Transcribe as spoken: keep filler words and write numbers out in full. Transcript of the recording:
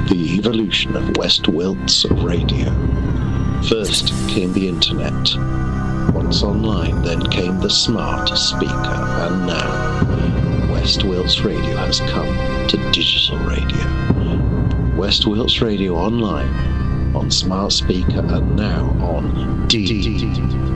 The evolution of West Wilts Radio. First came the internet. Once online, then came the smart speaker, and now West Wilts Radio has come to digital radio. West Wilts Radio online, on smart speaker, and now on D